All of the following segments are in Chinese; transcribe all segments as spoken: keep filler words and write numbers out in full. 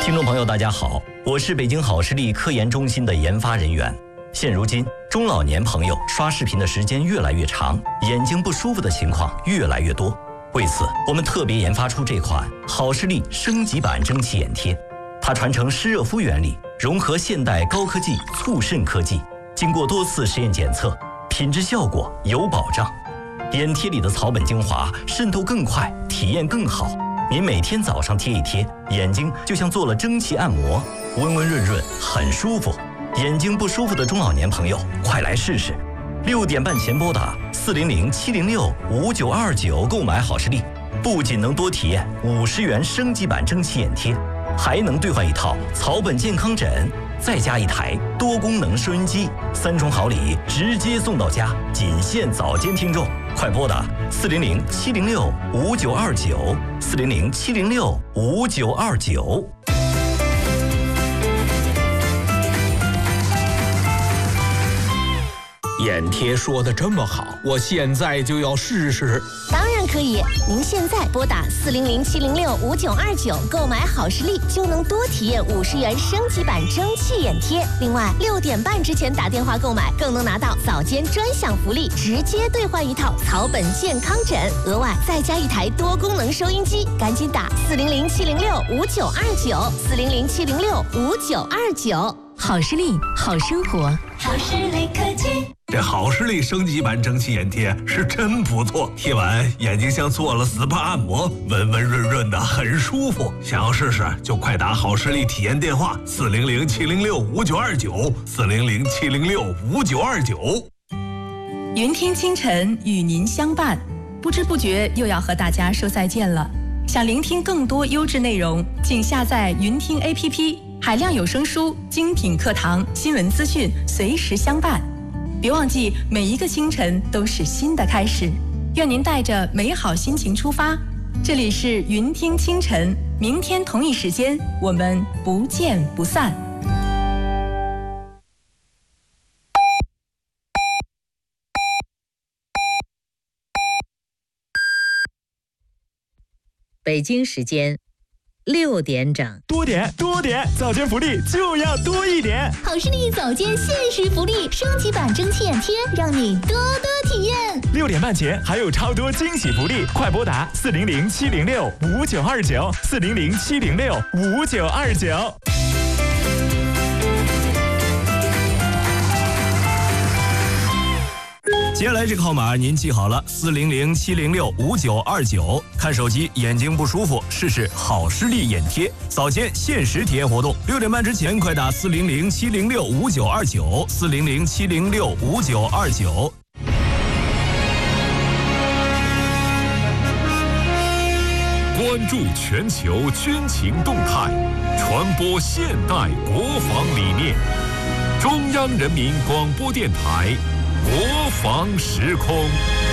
听众朋友大家好，我是北京好视力科研中心的研发人员。现如今中老年朋友刷视频的时间越来越长，眼睛不舒服的情况越来越多。为此我们特别研发出这款好视力升级版蒸汽眼贴，它传承湿热敷原理，融合现代高科技促渗科技，经过多次实验检测，品质效果有保障。眼贴里的草本精华渗透更快，体验更好。您每天早上贴一贴，眼睛就像做了蒸汽按摩，温温润润，很舒服。眼睛不舒服的中老年朋友，快来试试！六点半前拨打四零零七零六五九二九购买好视力，不仅能多体验五十元升级版蒸汽眼贴，还能兑换一套草本健康枕，再加一台多功能收音机，三重好礼直接送到家，仅限早间听众。快拨打四零零七零六五九二九，四零零七零六五九二九。 眼贴说的这么好，我现在就要试试。 当然可以，您现在拨打四零零七零六五九二九购买好视力，就能多体验五十元升级版蒸汽眼贴。另外，六点半之前打电话购买，更能拿到早间专享福利，直接兑换一套草本健康枕，额外再加一台多功能收音机。赶紧打四零零七零六五九二九，四零零七零六五九二九。 好视力，好生活。 好视力科技。 这好视力升级版蒸汽眼贴是真不错，贴完眼睛像做了 S P A 按摩，温温润润的，很舒服。想要试试就快打好视力体验电话四零零七零六五九二九，四零零七零六五九二九。 云听清晨与您相伴，不知不觉又要和大家说再见了。想聆听更多优质内容，请下载云听 A P P， 海量有声书、精品课堂、新闻资讯随时相伴。别忘记，每一个清晨都是新的开始。愿您带着美好心情出发。这里是云听清晨，明天同一时间我们不见不散。 北京时间六点整， 多点多点，早间福利就要多一点。 好视力早间限时福利，升级版蒸汽眼贴，让你多多体验。 六点半前还有超多惊喜福利，快拨打四零零七零六五九二九，四零零七零六五九二九。 接下来这个号码您记好了，四零零七零六五九二九。看手机眼睛不舒服，试试好视力眼贴，早间限时体验活动。六点半之前快打四零零七零六五九二九，四零零七零六五九二九。 关注全球军情动态，传播现代国防理念。中央人民广播电台。国防时空，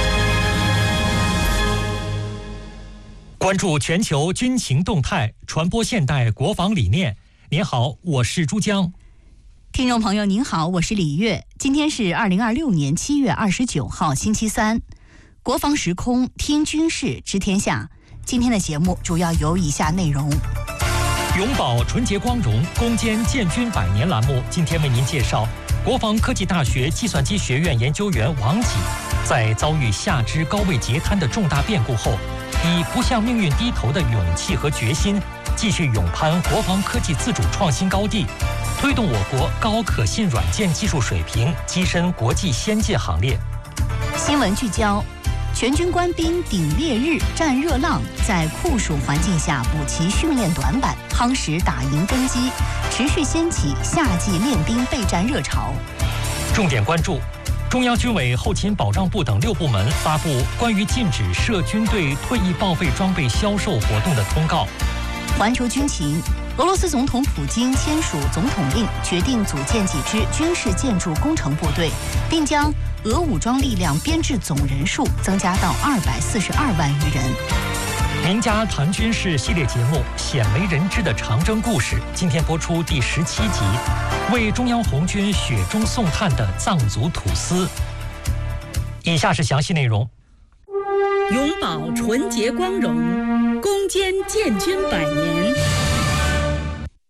关注全球军情动态，传播现代国防理念。您好，我是珠江。 听众朋友您好，我是李月。今天是二零二六年七月二十九号星期三，国防时空听军事知天下。今天的节目主要有以下内容： 永葆纯洁光荣，攻坚建军百年栏目今天为您介绍国防科技大学计算机学院研究员王启在遭遇下肢高位截瘫的重大变故后，以不向命运低头的勇气和决心，继续勇攀国防科技自主创新高地，推动我国高可信软件技术水平跻身国际先进行列。 新闻聚焦：全军官兵顶烈日战热浪，在酷暑环境下补齐训练短板，夯实打赢根基，持续掀起夏季练兵备战热潮。 重点关注：中央军委后勤保障部等六部门发布关于禁止涉军队退役报废装备销售活动的通告。 环球军情：俄罗斯总统普京签署总统令，决定组建几支军事建筑工程部队，并将俄武装力量编制总人数增加到二百四十二万余人。 名家谈军事系列节目《鲜为人知的长征故事》今天播出第十七集，为中央红军雪中送炭的藏族土司。以下是详细内容： 永葆纯洁光荣，攻坚建军百年。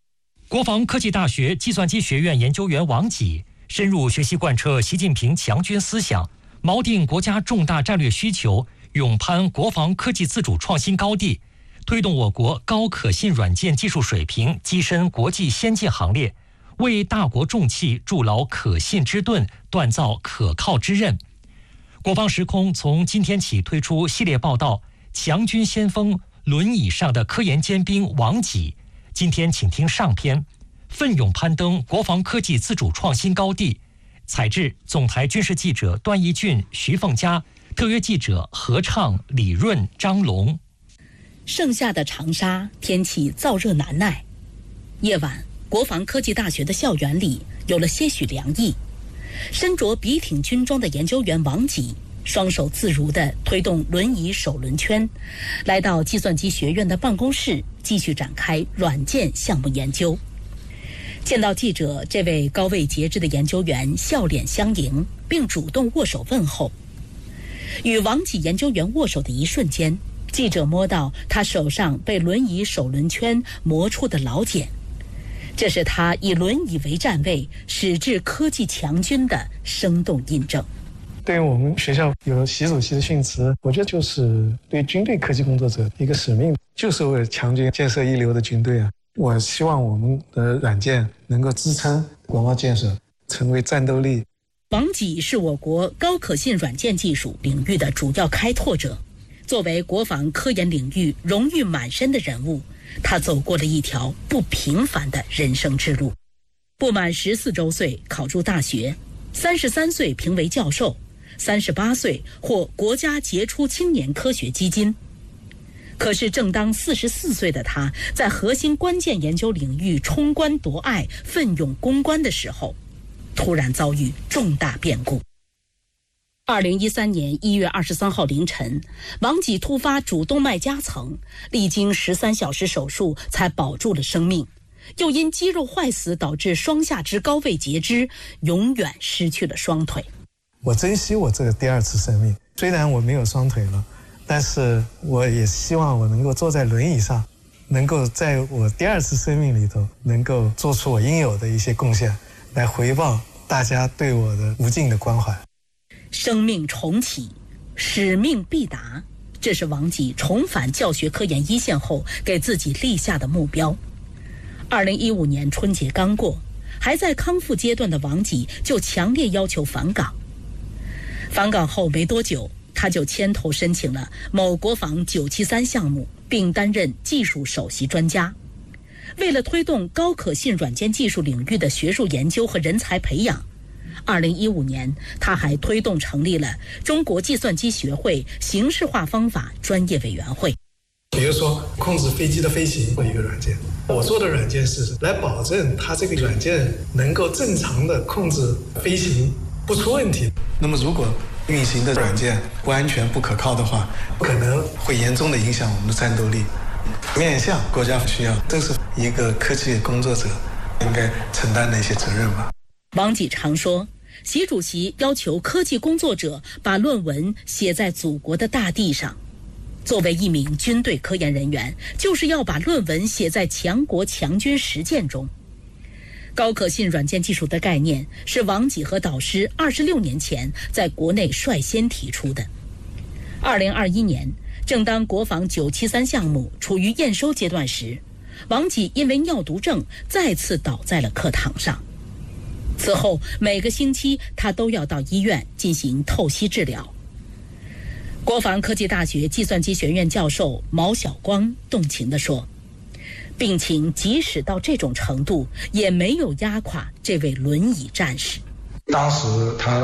国防科技大学计算机学院研究员王济深入学习贯彻习近平强军思想，锚定国家重大战略需求，勇攀国防科技自主创新高地，推动我国高可信软件技术水平跻身国际先进行列，为大国重器筑牢可信之盾，锻造可靠之刃。国防时空从今天起推出系列报道《强军先锋轮椅上的科研尖兵王济》。今天请听上篇，奋勇攀登国防科技自主创新高地。采制总台军事记者段义俊、徐凤佳，特约记者何畅、李润、张龙。 盛夏的长沙天气燥热难耐，夜晚国防科技大学的校园里有了些许凉意。身着笔挺军装的研究员王济双手自如地推动轮椅手轮圈，来到计算机学院的办公室，继续展开软件项目研究。见到记者，这位高位节制的研究员笑脸相迎，并主动握手问候。与王济研究员握手的一瞬间，记者摸到他手上被轮椅手轮圈磨出的老茧，这是他以轮椅为站位，矢志科技强军的生动印证。 对于我们学校有习主席的训词，我觉得就是对军队科技工作者一个使命，就是为了强军建设一流的军队啊！我希望我们的软件能够支撑国防建设，成为战斗力。 王济是我国高可信软件技术领域的主要开拓者，作为国防科研领域荣誉满身的人物，他走过了一条不平凡的人生之路。不满十四周岁考入大学，三十三岁评为教授，三十八岁获国家杰出青年科学基金。可是正当四十四岁的他在核心关键研究领域冲关夺隘、奋勇攻关的时候，突然遭遇重大变故。二零一三年一月二十三号凌晨，王济突发主动脉夹层，历经十三小时手术才保住了生命，又因肌肉坏死导致双下肢高位截肢，永远失去了双腿。 我珍惜我这个第二次生命，虽然我没有双腿了，但是我也希望我能够坐在轮椅上，能够在我第二次生命里头能够做出我应有的一些贡献，来回报大家对我的无尽的关怀。 生命重启，使命必达，这是王济重返教学科研一线后给自己立下的目标。二零一五年春节刚过，还在康复阶段的王济就强烈要求返岗。返岗后没多久，他就牵头申请了某国防九七三项目，并担任技术首席专家。为了推动高可信软件技术领域的学术研究和人才培养，二零一五年他还推动成立了中国计算机学会形式化方法专业委员会。 比如说控制飞机的飞行一个软件，我做的软件是来保证它这个软件能够正常的控制飞行，不出问题。那么如果运行的软件不安全不可靠的话，可能会严重的影响我们的战斗力。面向国家需要，这是一个科技工作者应该承担的一些责任吧。 王济常说，习主席要求科技工作者把论文写在祖国的大地上。作为一名军队科研人员，就是要把论文写在强国强军实践中。高可信软件技术的概念是王济和导师二十六年前在国内率先提出的。二零二一年，正当国防九七三项目处于验收阶段时，王济因为尿毒症再次倒在了课堂上。此后每个星期他都要到医院进行透析治疗。国防科技大学计算机学院教授毛晓光动情地说，病情即使到这种程度，也没有压垮这位轮椅战士。 当时他